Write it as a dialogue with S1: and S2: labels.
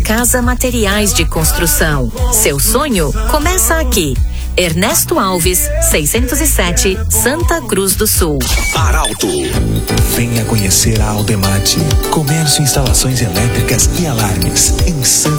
S1: Casa Materiais de Construção. Seu sonho começa aqui. Ernesto Alves, 607, Santa Cruz do Sul.
S2: Arauto. Venha conhecer a Aldemate. Comércio, instalações elétricas e alarmes em Santa